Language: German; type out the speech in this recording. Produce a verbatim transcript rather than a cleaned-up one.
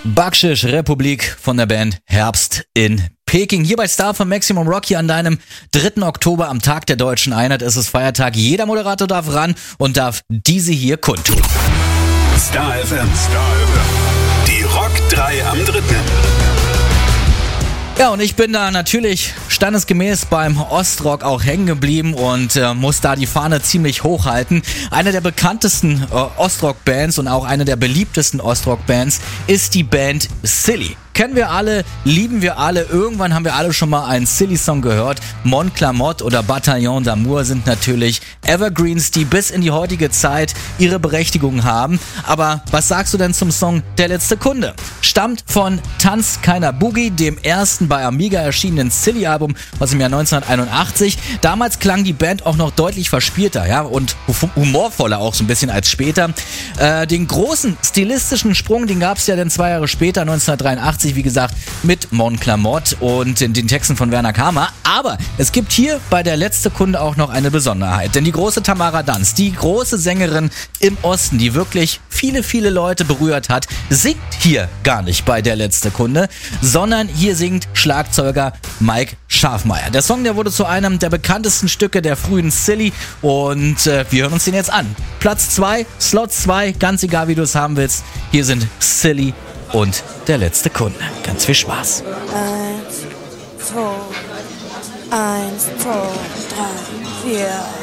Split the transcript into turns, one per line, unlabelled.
Backschisch Republik von der Band Herbst in Peking. Hier bei Star von Maximum Rock hier an deinem dritten Oktober am Tag der Deutschen Einheit. Es ist Feiertag. Jeder Moderator darf ran und darf diese hier kundtun.
Star F M. Star F M. Die Rock drei am dritten.
Ja, und ich bin da natürlich standesgemäß beim Ostrock auch hängen geblieben und äh, muss da die Fahne ziemlich hochhalten. Eine der bekanntesten äh, Ostrock-Bands und auch eine der beliebtesten Ostrock-Bands ist die Band Silly. Kennen wir alle, lieben wir alle. Irgendwann haben wir alle schon mal einen Silly-Song gehört. Mon Clamotte oder Bataillon d'Amour sind natürlich Evergreens, die bis in die heutige Zeit ihre Berechtigung haben. Aber was sagst du denn zum Song Der letzte Kunde? Stammt von Tanz keiner Boogie, dem ersten bei Amiga erschienenen Silly-Album aus dem Jahr neunzehnhunderteinundachtzig. Damals klang die Band auch noch deutlich verspielter, ja, und humorvoller auch so ein bisschen als später. Äh, den großen stilistischen Sprung, den gab es ja dann zwei Jahre später, neunzehnhundertdreiundachtzig, wie gesagt, mit Mon Clamotte und den, den Texten von Werner Kamer. Aber es gibt hier bei Der letzte Kunde auch noch eine Besonderheit. Denn die große Tamara Danz, die große Sängerin im Osten, die wirklich viele, viele Leute berührt hat, singt hier gar nicht bei Der letzte Kunde, sondern hier singt Schlagzeuger Mike Schafmeier. Der Song, der wurde zu einem der bekanntesten Stücke der frühen Silly und äh, wir hören uns den jetzt an. Platz zwei, Slot zwei, ganz egal wie du es haben willst. Hier sind Silly und Der letzte Kunde. Ganz viel Spaß.
Eins, zwei, eins, zwei, drei, vier.